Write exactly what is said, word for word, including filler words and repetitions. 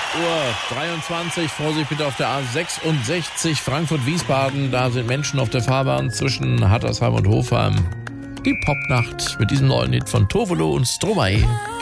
Uhr dreiundzwanzig, Vorsicht bitte auf der A sechsundsechzig Frankfurt-Wiesbaden. Da sind Menschen auf der Fahrbahn zwischen Hattersheim und Hofheim. Die Popnacht mit diesem neuen Lied von Tovolo und Stromae.